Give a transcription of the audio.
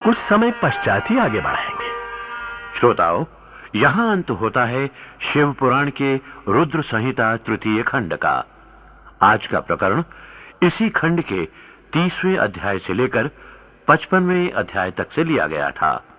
कुछ समय पश्चात ही आगे बढ़ाएंगे। श्रोताओं, यहां अंत होता है शिव पुराण के रुद्र संहिता तृतीय खंड का। आज का प्रकरण इसी खंड के 30वें अध्याय से लेकर 55वें अध्याय तक से लिया गया था।